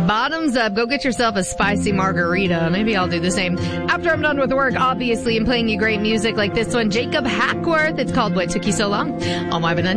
Bottoms up. Go get yourself a spicy margarita. Maybe I'll do the same. After I'm done with work, obviously, I'm playing you great music like this one. Jacob Hackworth. It's called What Took You So Long on Wyman